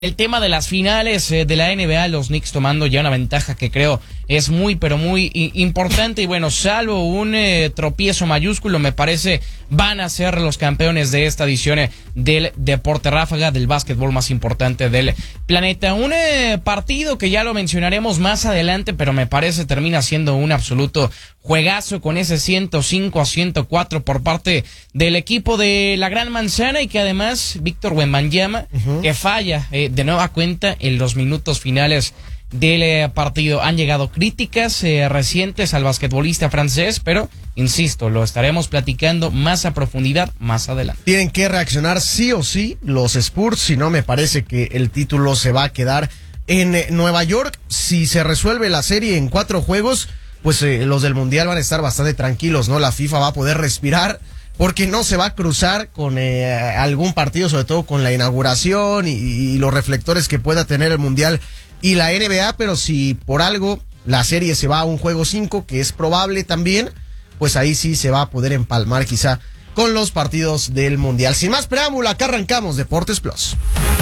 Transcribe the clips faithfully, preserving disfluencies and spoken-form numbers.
El tema de las finales eh, de la N B A, los Knicks tomando ya una ventaja que creo es muy, pero muy i- importante. Y bueno, salvo un eh, tropiezo mayúsculo, me parece, van a ser los campeones de esta edición eh, del Deporte Ráfaga, del básquetbol más importante del planeta. Un eh, partido que ya lo mencionaremos más adelante, pero me parece termina siendo un absoluto juegazo con ese ciento cinco a ciento cuatro por parte del equipo de la Gran Manzana, y que además Víctor Wembanyama, uh-huh. que falla eh, de nueva cuenta en los minutos finales del eh, partido. Han llegado críticas eh, recientes al basquetbolista francés, pero insisto, lo estaremos platicando más a profundidad más adelante. Tienen que reaccionar sí o sí los Spurs, si no me parece que el título se va a quedar en eh, Nueva York. Si se resuelve la serie en cuatro juegos, pues eh, los del Mundial van a estar bastante tranquilos, ¿no? La FIFA va a poder respirar porque no se va a cruzar con eh, algún partido, sobre todo con la inauguración y, y los reflectores que pueda tener el Mundial y la N B A, pero si por algo la serie se va a un juego cinco, que es probable también, pues ahí sí se va a poder empalmar quizá con los partidos del Mundial. Sin más preámbulo, acá arrancamos Deportes Plus.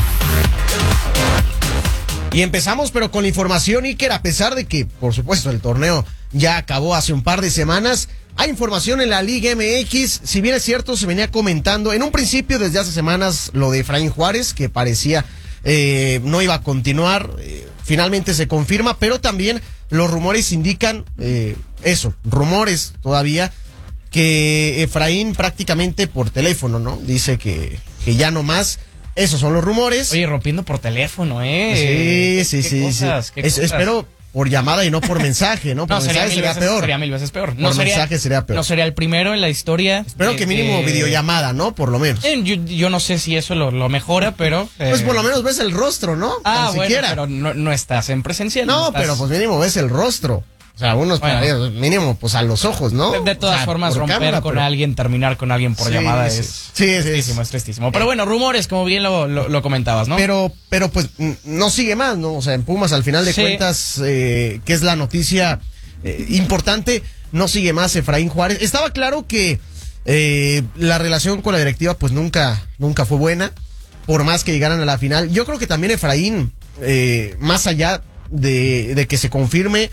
Y empezamos pero con la información, Iker, a pesar de que, por supuesto, el torneo ya acabó hace un par de semanas, hay información en la Liga M X. Si bien es cierto, se venía comentando en un principio desde hace semanas lo de Efraín Juárez, que parecía eh, no iba a continuar, eh, finalmente se confirma, pero también los rumores indican eh, eso, rumores todavía, que Efraín prácticamente por teléfono, ¿no? Dice que, que ya no más. Esos son los rumores. Oye, rompiendo por teléfono, ¿eh? Sí, sí, ¿Qué sí. cosas, sí. qué Es, cosas? Espero por llamada y no por mensaje, ¿no? Por No, sería, mensaje mil sería veces, peor. sería mil veces peor. Por No sería, mensaje sería peor. No sería el primero en la historia. Espero de, que mínimo de... videollamada, ¿no? Por lo menos. Eh, yo, yo no sé si eso lo, lo mejora, pero... Eh... Pues por lo menos ves el rostro, ¿no? Ah, Tan bueno, siquiera. pero no, no estás en presencial. No, no estás... pero pues mínimo ves el rostro. O sea, unos bueno, para, mínimo pues a los ojos, ¿no? De, de todas o sea, formas, romper cámara, con pero... alguien, terminar con alguien por sí, llamada sí. es Sí, sí, tristísimo, sí. es tristísimo. Pero bueno, rumores, como bien lo, lo, lo comentabas, ¿no? Pero, pero pues no sigue más, ¿no? O sea, en Pumas al final de sí. cuentas, eh, que es la noticia eh, importante, no sigue más Efraín Juárez. Estaba claro que eh, la relación con la directiva pues nunca, nunca fue buena, por más que llegaran a la final. Yo creo que también Efraín, eh, más allá de, de que se confirme,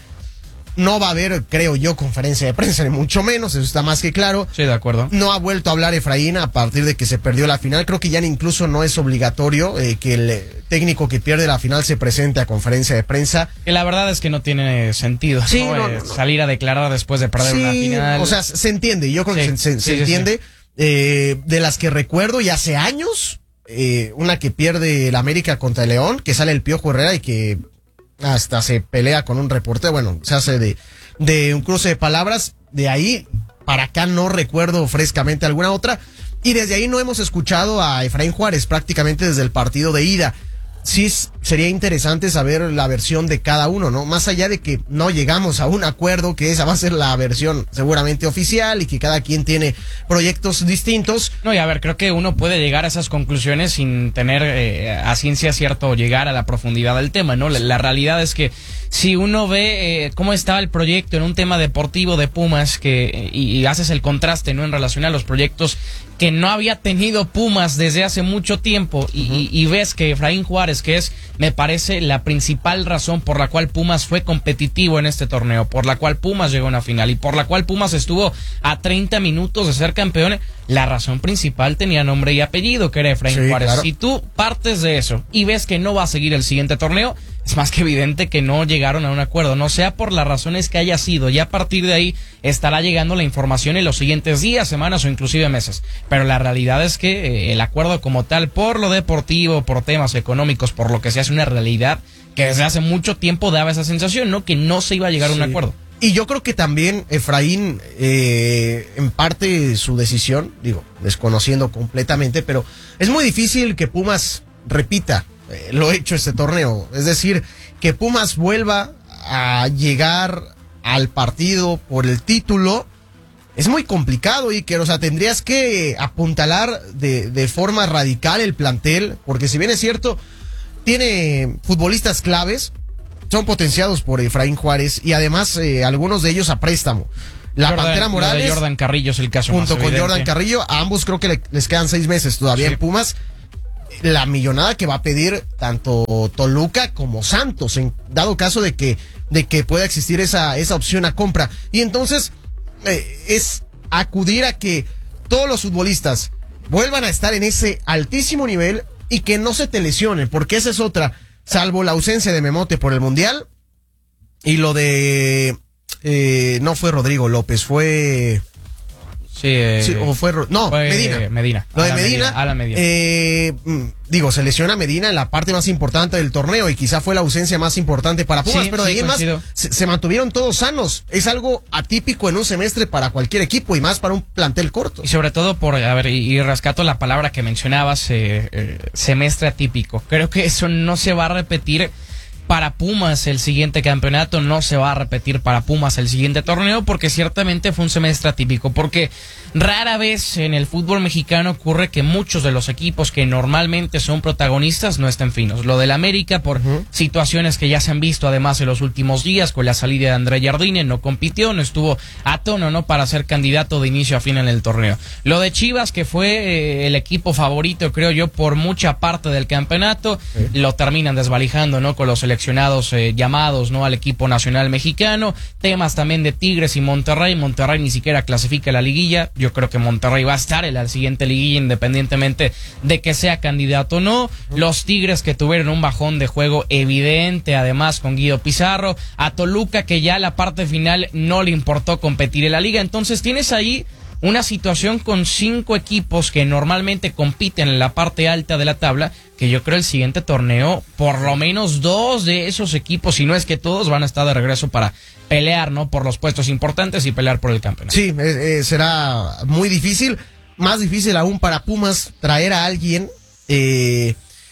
no va a haber, creo yo, conferencia de prensa, ni mucho menos, eso está más que claro. Sí, de acuerdo. No ha vuelto a hablar Efraín a partir de que se perdió la final. Creo que ya incluso no es obligatorio eh, que el eh, técnico que pierde la final se presente a conferencia de prensa. Que la verdad es que no tiene sentido, Sí, ¿no? no, Eh, no, no. salir a declarar después de perder Sí, una final. o sea, se entiende, yo creo Sí, que se, se, sí, se sí, entiende. sí. Eh, de las que recuerdo, y hace años, eh, una que pierde el América contra el León, que sale el Piojo Herrera y que hasta se pelea con un reportero, bueno, se hace de... de un cruce de palabras. De ahí para acá no recuerdo frescamente alguna otra, y desde ahí no hemos escuchado a Efraín Juárez prácticamente desde el partido de ida. Sí sería interesante saber la versión de cada uno, ¿no? Más allá de que no llegamos a un acuerdo, que esa va a ser la versión seguramente oficial y que cada quien tiene proyectos distintos. No, y a ver, creo que uno puede llegar a esas conclusiones sin tener eh, a ciencia cierta o llegar a la profundidad del tema, ¿no? La, la realidad es que si uno ve eh, cómo estaba el proyecto en un tema deportivo de Pumas, que y, y haces el contraste, ¿no? En relación a los proyectos que no había tenido Pumas desde hace mucho tiempo, y, uh-huh. y, y ves que Efraín Juárez, que es, me parece, la principal razón por la cual Pumas fue competitivo en este torneo, por la cual Pumas llegó a una final y por la cual Pumas estuvo a treinta minutos de ser campeón, la razón principal tenía nombre y apellido, que era Efraín sí, Juárez. Claro. Si tú partes de eso y ves que no va a seguir el siguiente torneo, es más que evidente que no llegaron a un acuerdo, no sea por las razones que haya sido. Ya a partir de ahí estará llegando la información en los siguientes días, semanas o inclusive meses. Pero la realidad es que eh, el acuerdo como tal, por lo deportivo, por temas económicos, por lo que se hace una realidad, que desde hace mucho tiempo daba esa sensación, ¿no? Que no se iba a llegar sí. a un acuerdo. Y yo creo que también Efraín, eh, en parte su decisión, digo, desconociendo completamente, pero es muy difícil que Pumas repita eh, lo hecho este torneo. Es decir, que Pumas vuelva a llegar al partido por el título. Es muy complicado, Iker. O sea, tendrías que apuntalar de, de forma radical el plantel, porque si bien es cierto, tiene futbolistas claves, son potenciados por Efraín Juárez, y además eh, algunos de ellos a préstamo. La Jordan, Pantera Morales, de Jordan Carrillo es el caso junto más con evidente. Jordan Carrillo, a ambos creo que le, les quedan seis meses todavía sí. en Pumas. la millonada que va a pedir tanto Toluca como Santos, en dado caso de que, de que pueda existir esa, esa opción a compra. Y entonces eh, es acudir a que todos los futbolistas vuelvan a estar en ese altísimo nivel y que no se te lesionen, porque esa es otra, salvo la ausencia de Memote por el Mundial y lo de... Eh, no fue Rodrigo López, fue... Sí, eh, sí, o fue, no, fue Medina. Medina. Lo de Alan Medina, Medina, Alan Medina. Eh, digo, se lesiona Medina en la parte más importante del torneo y quizá fue la ausencia más importante para Pumas, Sí, pero de sí, ahí en más coincido. se, se mantuvieron todos sanos. Es algo atípico en un semestre para cualquier equipo y más para un plantel corto. Y sobre todo por, a ver, y, y rescato la palabra que mencionabas, eh, eh, semestre atípico. Creo que eso no se va a repetir para Pumas el siguiente campeonato, no se va a repetir para Pumas el siguiente torneo, porque ciertamente fue un semestre atípico, porque rara vez en el fútbol mexicano ocurre que muchos de los equipos que normalmente son protagonistas no estén finos. Lo del América por uh-huh. situaciones que ya se han visto además en los últimos días, con la salida de André Jardine, no compitió, no estuvo a tono, ¿no?, para ser candidato de inicio a fin en el torneo. Lo de Chivas, que fue eh, el equipo favorito, creo yo, por mucha parte del campeonato, sí. lo terminan desvalijando, ¿no?, con los seleccionados eh, llamados, ¿no?, al equipo nacional mexicano. Temas también de Tigres y Monterrey. Monterrey ni siquiera clasifica la liguilla. Yo creo que Monterrey va a estar en la siguiente liguilla independientemente de que sea candidato o no. Los Tigres, que tuvieron un bajón de juego evidente, además con Guido Pizarro. A Toluca, que ya la parte final no le importó competir en la liga. Entonces tienes ahí una situación con cinco equipos que normalmente compiten en la parte alta de la tabla, que yo creo el siguiente torneo, por lo menos dos de esos equipos, si no es que todos, van a estar de regreso para pelear, ¿no?, por los puestos importantes y pelear por el campeonato. Sí, eh, eh, será muy difícil, más difícil aún para Pumas traer a alguien, eh,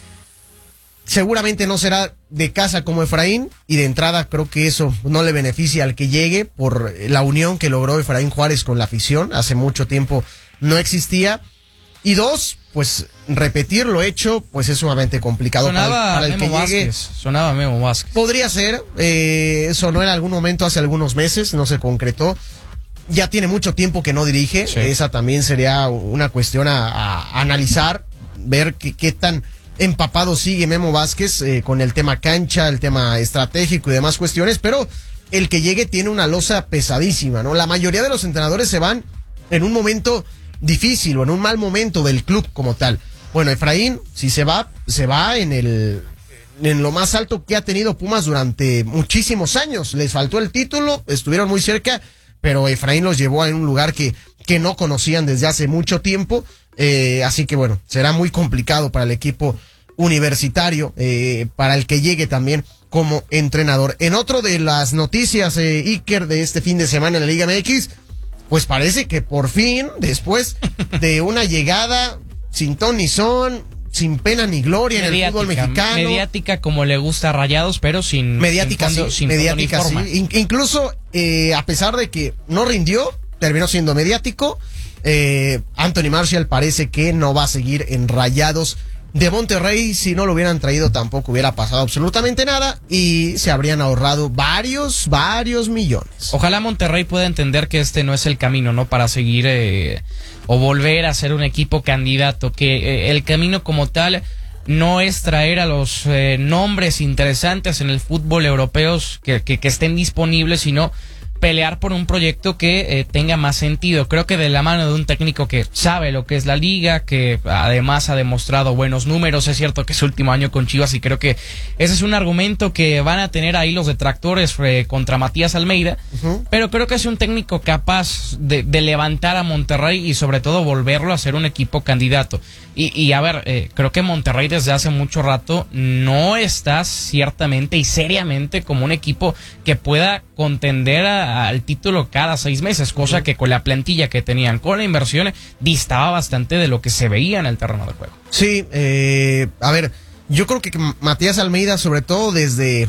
seguramente no será de casa como Efraín, y de entrada creo que eso no le beneficia al que llegue por la unión que logró Efraín Juárez con la afición, hace mucho tiempo no existía. Y dos, pues repetir lo hecho, pues es sumamente complicado. Sonaba para, para el Memo que Vázquez, llegue. sonaba Memo Vázquez. Podría ser, eh, sonó en algún momento hace algunos meses, no se concretó. Ya tiene mucho tiempo que no dirige, sí. Esa también sería una cuestión a, a analizar, ver qué, qué tan empapado sigue Memo Vázquez eh, con el tema cancha, el tema estratégico y demás cuestiones, pero el que llegue tiene una losa pesadísima, ¿no? La mayoría de los entrenadores se van en un momento difícil o en un mal momento del club como tal. Bueno, Efraín, si se va, se va en el en lo más alto que ha tenido Pumas durante muchísimos años. Les faltó el título, estuvieron muy cerca, pero Efraín los llevó a un lugar que, que no conocían desde hace mucho tiempo. Eh, así que bueno, será muy complicado para el equipo universitario, eh, para el que llegue también como entrenador. En otro de las noticias, eh, Iker, de este fin de semana en la Liga M X, pues parece que por fin, después de una llegada sin ton ni son, sin pena ni gloria mediática, en el fútbol mexicano. Mediática como le gusta a Rayados, pero sin mediática, sin fondo, sí, sin mediática, fondo ni forma. Sí. In- incluso, eh, a pesar de que no rindió, terminó siendo mediático. Eh, Anthony Marshall parece que no va a seguir en Rayados de Monterrey. Si no lo hubieran traído tampoco hubiera pasado absolutamente nada y se habrían ahorrado varios, varios millones. Ojalá Monterrey pueda entender que este no es el camino, ¿no?, para seguir eh, o volver a ser un equipo candidato, que eh, el camino como tal no es traer a los eh, nombres interesantes en el fútbol europeos que, que, que estén disponibles, sino pelear por un proyecto que eh, tenga más sentido. Creo que de la mano de un técnico que sabe lo que es la liga, que además ha demostrado buenos números. Es cierto que es su último año con Chivas y creo que ese es un argumento que van a tener ahí los detractores eh, contra Matías Almeida, uh-huh. pero creo que es un técnico capaz de, de levantar a Monterrey y sobre todo volverlo a ser un equipo candidato. Y, y a ver, eh, creo que Monterrey desde hace mucho rato no está ciertamente y seriamente como un equipo que pueda contender a, al título cada seis meses, cosa que con la plantilla que tenían, con la inversión, distaba bastante de lo que se veía en el terreno de juego. Sí, eh, a ver, yo creo que Matías Almeida, sobre todo desde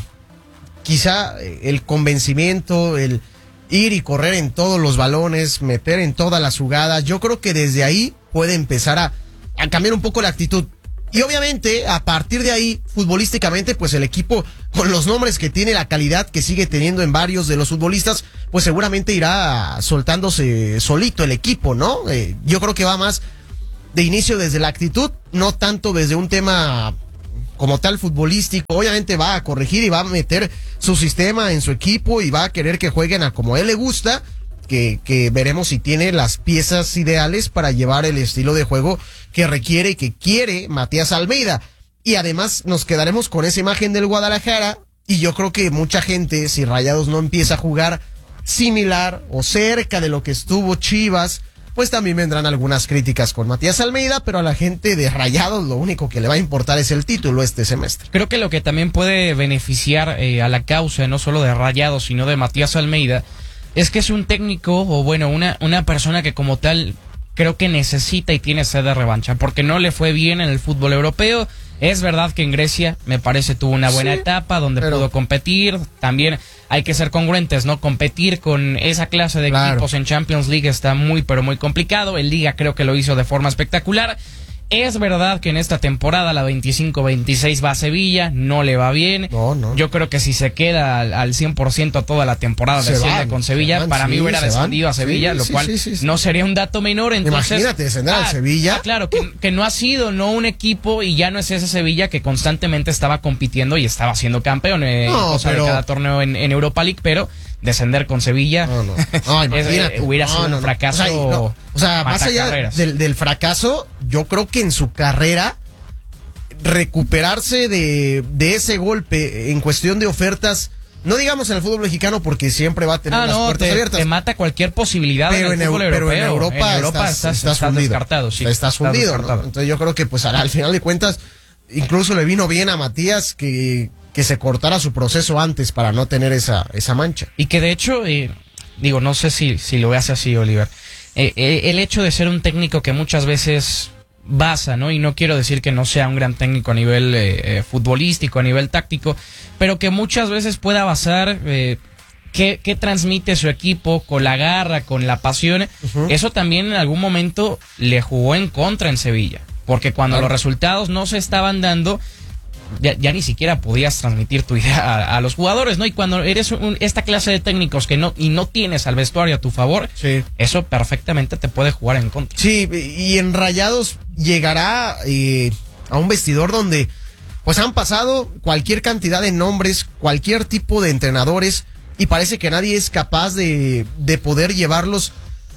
quizá el convencimiento, el ir y correr en todos los balones, meter en todas las jugadas, yo creo que desde ahí puede empezar a a cambiar un poco la actitud. Y obviamente, a partir de ahí, futbolísticamente, pues el equipo, con los nombres que tiene, la calidad que sigue teniendo en varios de los futbolistas, pues seguramente irá soltándose solito el equipo, ¿no? Eh, yo creo que va más de inicio desde la actitud, no tanto desde un tema como tal futbolístico. Obviamente va a corregir y va a meter su sistema en su equipo y va a querer que jueguen a como a él le gusta, que, que veremos si tiene las piezas ideales para llevar el estilo de juego que requiere y que quiere Matías Almeida. Y además nos quedaremos con esa imagen del Guadalajara, y yo creo que mucha gente, si Rayados no empieza a jugar similar o cerca de lo que estuvo Chivas, pues también vendrán algunas críticas con Matías Almeida, pero a la gente de Rayados lo único que le va a importar es el título este semestre. Creo que lo que también puede beneficiar eh, a la causa, no solo de Rayados, sino de Matías Almeida, es que es un técnico, o bueno, una, una persona que como tal creo que necesita y tiene sed de revancha, porque no le fue bien en el fútbol europeo. Es verdad que en Grecia, me parece, tuvo una buena sí, etapa donde pero... pudo competir. También hay que ser congruentes, ¿no? Competir con esa clase de claro. equipos en Champions League está muy, pero muy complicado. En Liga creo que lo hizo de forma espectacular. Es verdad que en esta temporada, la veinticinco veintiséis, va a Sevilla, no le va bien. No, no. Yo creo que si se queda al, al cien por ciento toda la temporada se desciende van, con Sevilla, van, para sí, mí hubiera descendido van. a Sevilla, sí, lo sí, cual sí, sí, sí. no sería un dato menor. Entonces, imagínate descender ah, al Sevilla. Ah, claro, que, que no ha sido no un equipo y ya no es ese Sevilla que constantemente estaba compitiendo y estaba siendo campeón eh, no, cosa pero... de cada torneo en, en Europa League, pero descender con Sevilla no, no. No, imagínate. es, hubiera sido no, no, un fracaso. O sea, no, o sea más allá del, del fracaso, yo creo que en su carrera recuperarse de, de ese golpe en cuestión de ofertas, no digamos en el fútbol mexicano porque siempre va a tener ah, las no, puertas te, abiertas. Te mata cualquier posibilidad pero en el en fútbol eu, europeo. Pero en Europa, en Europa estás, estás, estás, estás fundido. descartado. Sí, estás fundido, estás descartado. ¿no? Entonces yo creo que pues al, al final de cuentas incluso le vino bien a Matías que, que se cortara su proceso antes para no tener esa, esa mancha. Y que de hecho, eh, digo, no sé si, si lo veas así, Oliver, eh, eh, el hecho de ser un técnico que muchas veces basa, ¿no? Y no quiero decir que no sea un gran técnico a nivel eh, futbolístico, a nivel táctico, pero que muchas veces pueda basar eh, qué, qué transmite su equipo con la garra, con la pasión. Uh-huh. Eso también en algún momento le jugó en contra en Sevilla, porque cuando claro. los resultados no se estaban dando, Ya, ya ni siquiera podías transmitir tu idea a, a los jugadores, ¿no? Y cuando eres un, esta clase de técnicos que no y no tienes al vestuario a tu favor, sí. eso perfectamente te puede jugar en contra. Sí, y en Rayados llegará eh, a un vestidor donde pues han pasado cualquier cantidad de nombres, cualquier tipo de entrenadores, y parece que nadie es capaz de, de poder llevarlos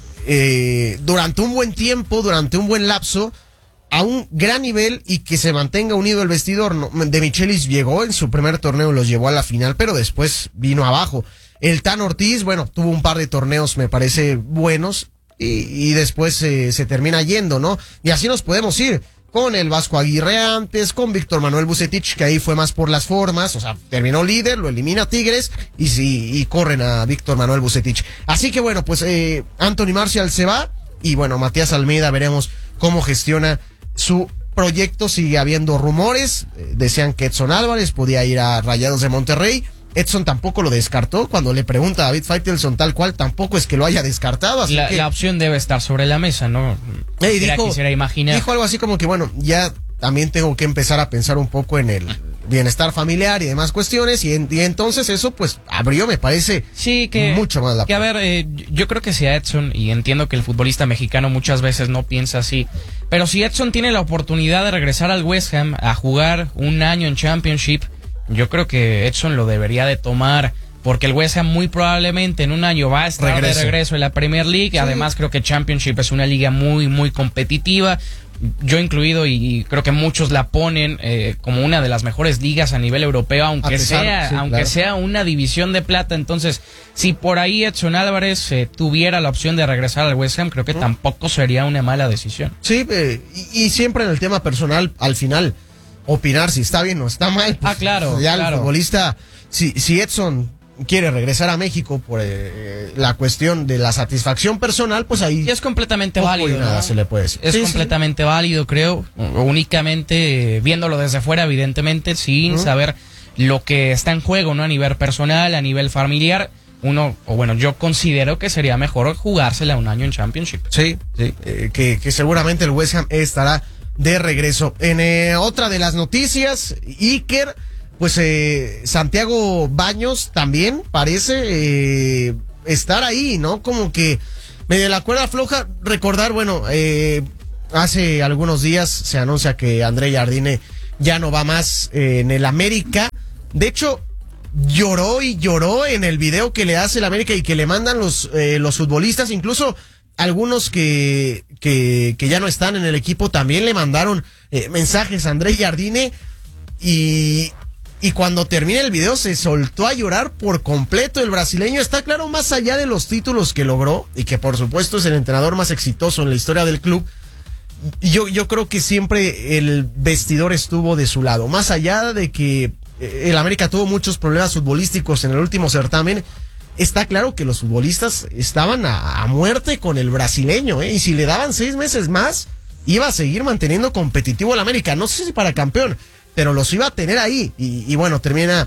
eh, durante un buen tiempo, durante un buen lapso, a un gran nivel y que se mantenga unido el vestidor. No, De Michelis llegó en su primer torneo, los llevó a la final, pero después vino abajo. El Tan Ortiz, bueno, tuvo un par de torneos, me parece, buenos, y, y después eh, se termina yendo, ¿no? Y así nos podemos ir con el Vasco Aguirre antes, con Víctor Manuel Vucetich, que ahí fue más por las formas, o sea, terminó líder, lo elimina Tigres, y sí, y corren a Víctor Manuel Vucetich. Así que bueno, pues eh, Anthony Martial se va, y bueno, Matías Almeida veremos cómo gestiona su proyecto. Sigue habiendo rumores, eh, decían que Edson Álvarez podía ir a Rayados de Monterrey. Edson tampoco lo descartó. Cuando le pregunta a David Faitelson tal cual, tampoco es que lo haya descartado. Así la, que, la opción debe estar sobre la mesa, ¿no? Hey, dijo, quisiera imaginar. Dijo algo así como que, bueno, ya también tengo que empezar a pensar un poco en el bienestar familiar y demás cuestiones, y, en, y entonces eso pues abrió, me parece, sí, que, mucho más la que puerta. A ver, eh, yo creo que si a Edson, y entiendo que el futbolista mexicano muchas veces no piensa así, pero si Edson tiene la oportunidad de regresar al West Ham a jugar un año en Championship, yo creo que Edson lo debería de tomar, porque el West Ham muy probablemente en un año va a estar regreso. de regreso en la Premier League. Sí. Además creo que Championship es una liga muy muy competitiva, yo incluido, y creo que muchos la ponen eh, como una de las mejores ligas a nivel europeo, aunque pesar, sea sí, aunque claro. sea una división de plata. Entonces, si por ahí Edson Álvarez eh, tuviera la opción de regresar al West Ham, creo que ¿Mm? tampoco sería una mala decisión. Sí, eh, y, y siempre en el tema personal, al final, opinar si está bien o está mal. Pues, ah, claro. Ya claro. el futbolista, si, si Edson quiere regresar a México por eh, la cuestión de la satisfacción personal, pues ahí y es completamente válido, nada ¿no? se le puede decir. Es sí, completamente sí. válido, creo, únicamente eh, viéndolo desde fuera, evidentemente, sin uh-huh. saber lo que está en juego, ¿no? A nivel personal, a nivel familiar, uno, o bueno, yo considero que sería mejor jugársela un año en Championship. Sí, sí, eh, que, que seguramente el West Ham estará de regreso. En eh, otra de las noticias, Iker, pues eh, Santiago Baños también parece eh, estar ahí, ¿no? Como que medio la cuerda floja. Recordar, bueno, eh, hace algunos días se anuncia que André Jardine ya no va más eh, en el América. De hecho, lloró y lloró en el video que le hace el América y que le mandan los, eh, los futbolistas, incluso algunos que, que, que ya no están en el equipo también le mandaron eh, mensajes a André Jardine y, y cuando termina el video se soltó a llorar por completo. El brasileño está claro, más allá de los títulos que logró y que por supuesto es el entrenador más exitoso en la historia del club. Yo, yo creo que siempre el vestidor estuvo de su lado, más allá de que el América tuvo muchos problemas futbolísticos en el último certamen. Está claro que los futbolistas estaban a, a muerte con el brasileño, ¿eh? Y si le daban seis meses más, iba a seguir manteniendo competitivo el América. No sé si para campeón, pero los iba a tener ahí. Y, y bueno, termina,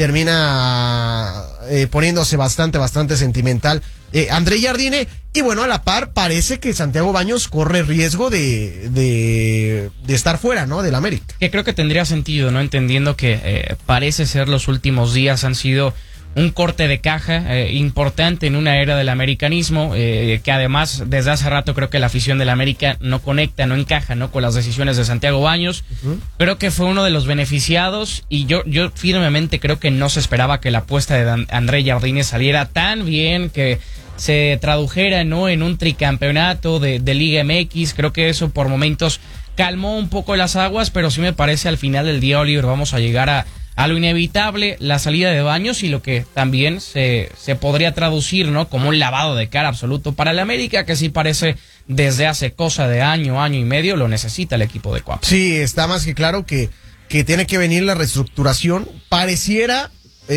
termina eh, poniéndose bastante, bastante sentimental eh, André Jardine. Y bueno, a la par parece que Santiago Baños corre riesgo de, de, de estar fuera, ¿no? Del América. Que creo que tendría sentido, ¿no? Entendiendo que eh, parece ser los últimos días han sido un corte de caja eh, importante en una era del americanismo, eh, que además desde hace rato creo que la afición del América no conecta, no encaja, ¿no? Con las decisiones de Santiago Baños. Uh-huh. Creo que fue uno de los beneficiados y yo, yo firmemente creo que no se esperaba que la apuesta de Dan- André Jardine saliera tan bien, que se tradujera, ¿no? En un tricampeonato de, de Liga M X. Creo que eso por momentos calmó un poco las aguas, pero sí me parece al final del día, Oliver, vamos a llegar a a lo inevitable, la salida de Baños y lo que también se, se podría traducir, ¿no? Como un lavado de cara absoluto para el América, que sí parece desde hace cosa de año, año y medio, lo necesita el equipo de Cuapa. Sí, está más que claro que, que tiene que venir la reestructuración. Pareciera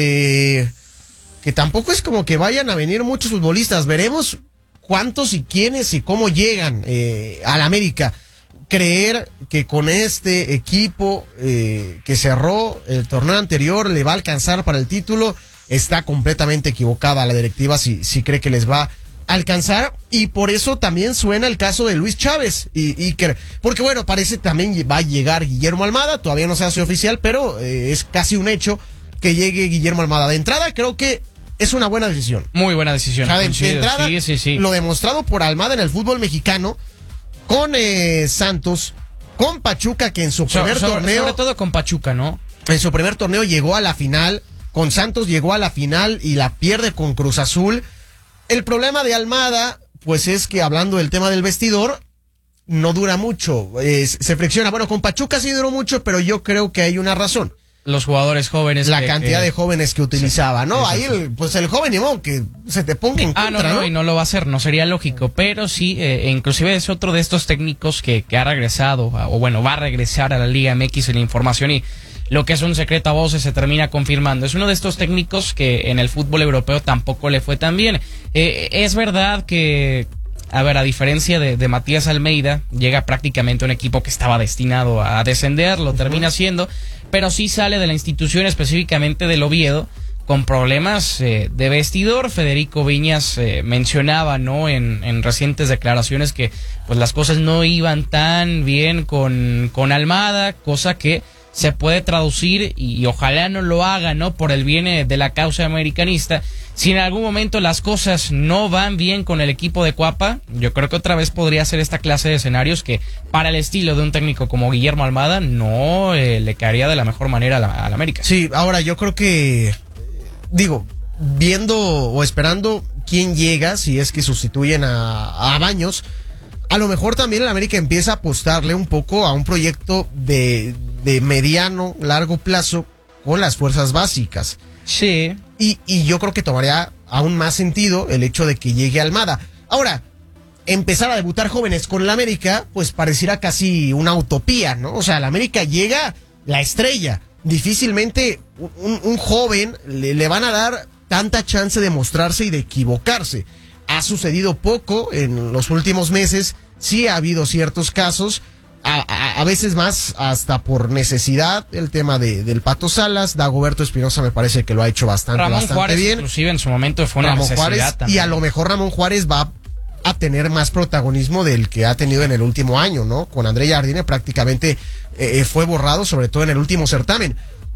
eh, que tampoco es como que vayan a venir muchos futbolistas. Veremos cuántos y quiénes y cómo llegan eh, al América. Creer que con este equipo eh, que cerró el torneo anterior le va a alcanzar para el título, está completamente equivocada la directiva si, si cree que les va a alcanzar, y por eso también suena el caso de Luis Chávez y, y que, porque bueno, parece también va a llegar Guillermo Almada, todavía no se hace oficial, pero eh, es casi un hecho que llegue Guillermo Almada. De entrada creo que es una buena decisión. Muy buena decisión. O sea, de, de entrada, sí, sí, sí. Lo demostrado por Almada en el fútbol mexicano, con eh, Santos, con Pachuca, que en su primer so, so, torneo... Sobre todo con Pachuca, ¿no? En su primer torneo llegó a la final, con Santos llegó a la final y la pierde con Cruz Azul. El problema de Almada, pues es que hablando del tema del vestidor, no dura mucho, eh, se fricciona. Bueno, con Pachuca sí duró mucho, pero yo creo que hay una razón. Los jugadores jóvenes. La que, cantidad eh, de jóvenes que utilizaba, sí, ¿no? sí, Ahí, sí. El, pues el joven, ni modo, que se te ponga en Ah, contra, no, no, ¿no? y no lo va a hacer, no sería lógico, pero sí, eh, inclusive es otro de estos técnicos que, que ha regresado, o bueno, va a regresar a la Liga M X en la información, y lo que es un secreto a voces se termina confirmando. Es uno de estos técnicos que en el fútbol europeo tampoco le fue tan bien. Eh, es verdad que, a ver, a diferencia de, de Matías Almeida, llega prácticamente un equipo que estaba destinado a descender, lo termina haciendo, pero sí sale de la institución, específicamente del Oviedo, con problemas eh, de vestidor. Federico Viñas eh, mencionaba, ¿no? En, en recientes declaraciones que pues las cosas no iban tan bien con, con Almada, cosa que se puede traducir, y, y ojalá no lo haga, ¿no? Por el bien eh, de la causa americanista. Si en algún momento las cosas no van bien con el equipo de Cuapa, yo creo que otra vez podría ser esta clase de escenarios que para el estilo de un técnico como Guillermo Almada no eh, le caería de la mejor manera a la, a la América. Sí, ahora yo creo que, digo, viendo o esperando quién llega, si es que sustituyen a, a Baños, a lo mejor también el América empieza a apostarle un poco a un proyecto de, de mediano, largo plazo con las fuerzas básicas. Sí. Y, y yo creo que tomaría aún más sentido el hecho de que llegue Almada. Ahora, empezar a debutar jóvenes con el América, pues pareciera casi una utopía, ¿no? O sea, el América llega la estrella. Difícilmente un, un joven le, le van a dar tanta chance de mostrarse y de equivocarse. Ha sucedido poco en los últimos meses, sí ha habido ciertos casos, a, a, a veces más hasta por necesidad, el tema de, del Pato Salas. Dagoberto Espinosa me parece que lo ha hecho bastante, Ramón bastante Juárez, bien. inclusive en su momento fue una Ramón necesidad Juárez, también. y a lo mejor Ramón Juárez va a tener más protagonismo del que ha tenido en el último año, ¿no? Con André Jardine prácticamente eh, fue borrado, sobre todo en el último certamen.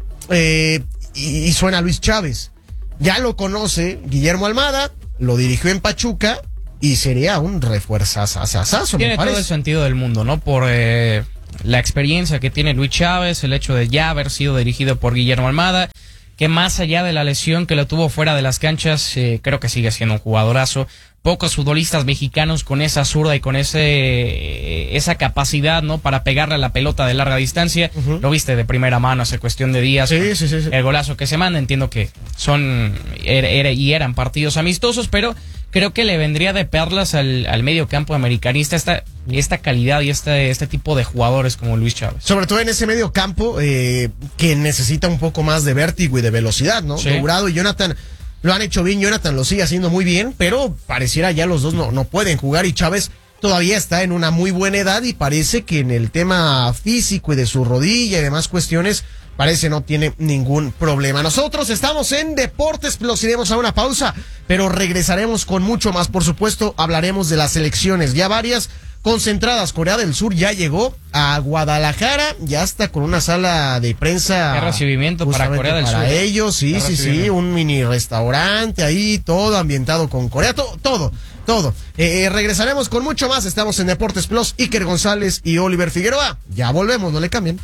Eh, y, y suena Luis Chávez. Ya lo conoce Guillermo Almada, lo dirigió en Pachuca y sería un refuerzazazazazo. Tiene todo el sentido del mundo, ¿no? Por eh, la experiencia que tiene Luis Chávez, el hecho de ya haber sido dirigido por Guillermo Almada, que más allá de la lesión que lo tuvo fuera de las canchas, eh, creo que sigue siendo un jugadorazo. Pocos futbolistas mexicanos con esa zurda y con ese esa capacidad, ¿no? Para pegarle a la pelota de larga distancia. Uh-huh. Lo viste de primera mano hace cuestión de días. Sí, sí, sí, sí. El golazo que se manda, entiendo que son er, er, y eran partidos amistosos, pero creo que le vendría de perlas al, al medio campo americanista esta, esta calidad y este, este tipo de jugadores como Luis Chávez. Sobre todo en ese medio campo eh, que necesita un poco más de vértigo y de velocidad, ¿no? Sí. Dourado y Jonathan lo han hecho bien, Jonathan lo sigue haciendo muy bien, pero pareciera ya los dos no, no pueden jugar y Chávez todavía está en una muy buena edad y parece que en el tema físico y de su rodilla y demás cuestiones parece no tiene ningún problema. Nosotros estamos en Deportes Plus, iremos a una pausa, pero regresaremos con mucho más. Por supuesto, hablaremos de las selecciones, ya varias concentradas. Corea del Sur ya llegó a Guadalajara, ya está con una sala de prensa. ¿Qué recibimiento para Corea del para Sur? Para ellos, sí, sí, sí, un mini restaurante ahí, todo ambientado con Corea, to, todo, todo. Eh, eh, regresaremos con mucho más, estamos en Deportes Plus, Iker González y Oliver Figueroa. Ya volvemos, no le cambien.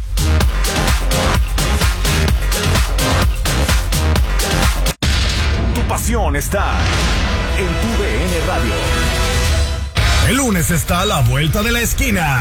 Tu pasión está en tu D N Radio. El lunes está a la vuelta de la esquina.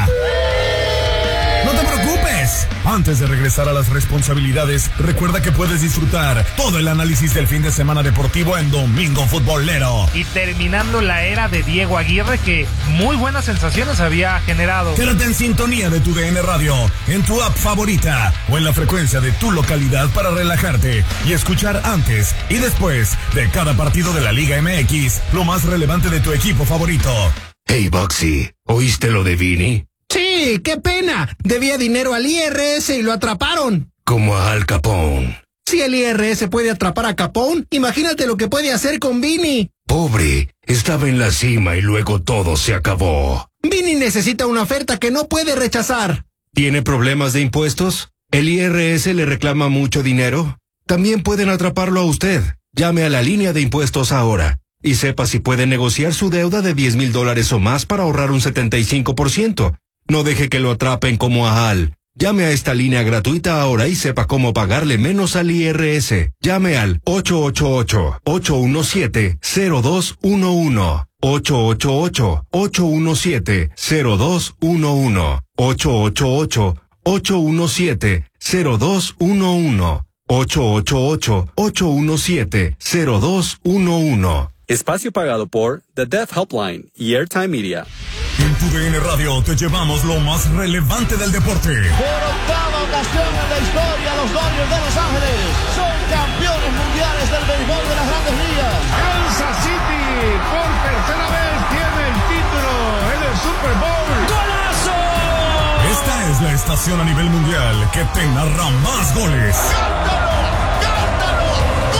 No te preocupes. Antes de regresar a las responsabilidades, recuerda que puedes disfrutar todo el análisis del fin de semana deportivo en Domingo Futbolero. Y terminando la era de Diego Aguirre, que muy buenas sensaciones había generado. Quédate en sintonía de tu D N Radio, en tu app favorita o en la frecuencia de tu localidad para relajarte y escuchar antes y después de cada partido de la Liga M X lo más relevante de tu equipo favorito. Hey, Bugsy, ¿oíste lo de Vini? Sí, qué pena. Debía dinero al I R S y lo atraparon. Como a Al Capone. Si el I R S puede atrapar a Capone, imagínate lo que puede hacer con Vini. Pobre, estaba en la cima y luego todo se acabó. Vini necesita una oferta que no puede rechazar. ¿Tiene problemas de impuestos? ¿El I R S le reclama mucho dinero? También pueden atraparlo a usted. Llame a la línea de impuestos ahora. Y sepa si puede negociar su deuda de diez mil dólares o más para ahorrar un setenta y cinco por ciento. No deje que lo atrapen como a Al. Llame a esta línea gratuita ahora y sepa cómo pagarle menos al I R S. Llame al ocho ocho ocho, ocho uno siete, cero dos uno uno. ocho ocho ocho, ocho uno siete, cero dos uno uno. ocho ocho ocho, ocho uno siete, cero dos uno uno. ocho ocho ocho, ocho uno siete, cero dos uno uno. Espacio pagado por The Deaf Helpline y Airtime Media. En tu D N Radio te llevamos lo más relevante del deporte. Por octava ocasión en la historia, los Dodgers de Los Ángeles son campeones mundiales del béisbol de las Grandes Ligas. Kansas City por tercera vez tiene el título en el Super Bowl. ¡Golazo! Esta es la estación a nivel mundial que te narra más goles. ¡Cántalo! ¡Cántalo!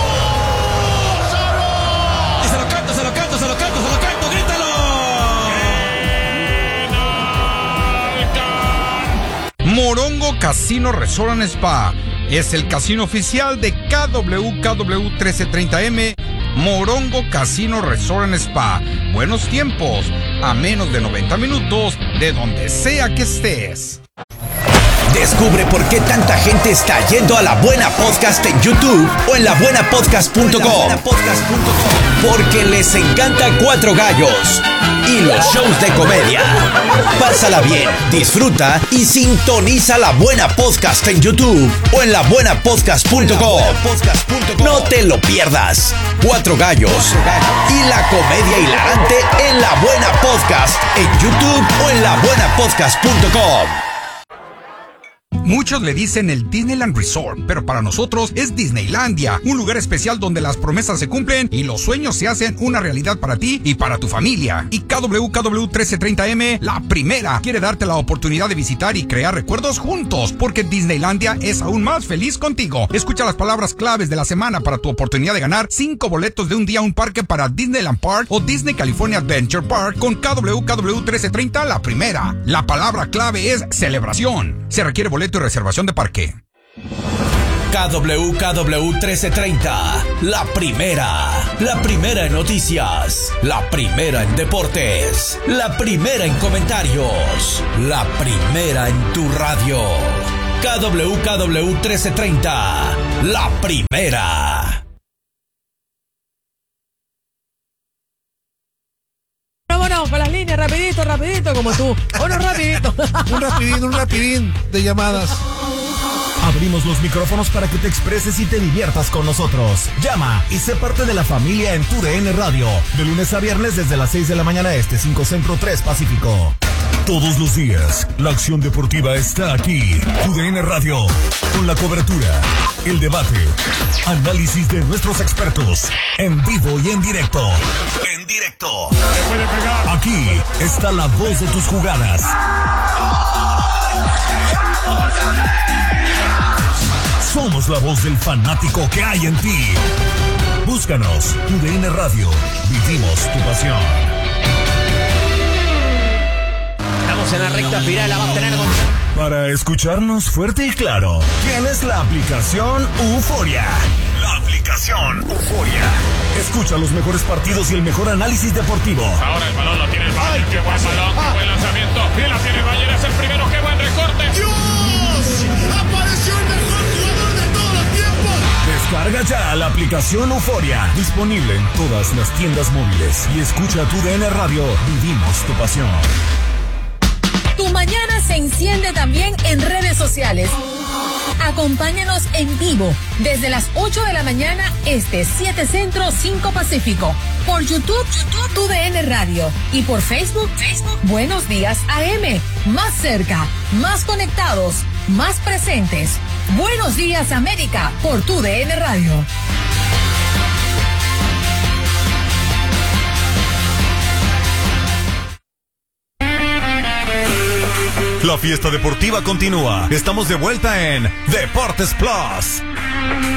¡Gózalo! Y se lo canto, se lo canto, se lo canto, se lo canto, grítalo. Morongo Casino Resort and Spa es el casino oficial de K W K W trece treinta M. Morongo Casino Resort and Spa. Buenos tiempos, a menos de noventa minutos de donde sea que estés. Descubre por qué tanta gente está yendo a La Buena Podcast en YouTube o en la buena podcast punto com. Porque les encanta Cuatro Gallos y los shows de comedia. Pásala bien, disfruta y sintoniza La Buena Podcast en YouTube o en la buena podcast punto com. No te lo pierdas. Cuatro Gallos y la comedia hilarante en La Buena Podcast en YouTube o en la buena podcast punto com. Muchos le dicen el Disneyland Resort, pero para nosotros es Disneylandia, un lugar especial donde las promesas se cumplen y los sueños se hacen una realidad para ti y para tu familia. Y K W K W trece treinta M, la primera, quiere darte la oportunidad de visitar y crear recuerdos juntos, porque Disneylandia es aún más feliz contigo. Escucha las palabras claves de la semana para tu oportunidad de ganar cinco boletos de un día a un parque para Disneyland Park o Disney California Adventure Park con K W K W trece treinta, la primera. La palabra clave es celebración. Se requiere boleto y reservación de parque. K W K W trece treinta, la primera, la primera en noticias, la primera en deportes, la primera en comentarios, la primera en tu radio. K W K W trece treinta, la primera. Vámonos con las líneas, rapidito, rapidito, como tú. Vámonos rapidito. Un rapidín, un rapidín de llamadas. Abrimos los micrófonos para que te expreses y te diviertas con nosotros. Llama y sé parte de la familia en tu D N Radio. De lunes a viernes desde las seis de la mañana este, cinco Centro, tres Pacífico. Todos los días, la acción deportiva está aquí. Tu D N Radio. Con la cobertura, el debate, análisis de nuestros expertos. En vivo y en directo. En directo. Aquí está la voz de tus jugadas. Somos la voz del fanático que hay en ti. Búscanos, Tu D N Radio. Vivimos tu pasión. Estamos en la recta final, la va a tener con... Para escucharnos fuerte y claro, tienes la aplicación Euforia. La aplicación Euforia. Escucha los mejores partidos y el mejor análisis deportivo. Ahora el balón lo tiene el Bayern. Qué buen balón, qué buen lanzamiento. Bien la tiene el Bayern, es el primero. Qué buen recorte. ¡Dios! ¡Apareció el mejor jugador de todos los tiempos! Descarga ya la aplicación Euforia. Disponible en todas las tiendas móviles. Y escucha Tu D N Radio. Vivimos tu pasión. Tu mañana se enciende también en redes sociales. Acompáñanos en vivo desde las ocho de la mañana este, siete Centro, cinco Pacífico. Por YouTube, YouTube, Tu D N Radio. Y por Facebook, Facebook, Buenos Días A M. Más cerca, más conectados, más presentes. Buenos Días América por Tu D N Radio. La fiesta deportiva continúa. Estamos de vuelta en Deportes Plus.